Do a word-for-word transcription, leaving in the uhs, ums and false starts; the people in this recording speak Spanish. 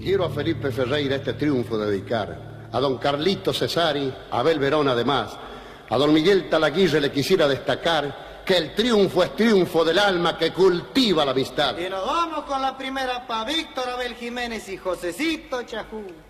Quiero a Felipe Ferreira este triunfo dedicar, a don Carlito Cesari, a Abel Verón además, a don Miguel Talaguirre le quisiera destacar que el triunfo es triunfo del alma que cultiva la amistad. Y nos vamos con la primera pa' Víctor Abel Jiménez y Josecito Chajú.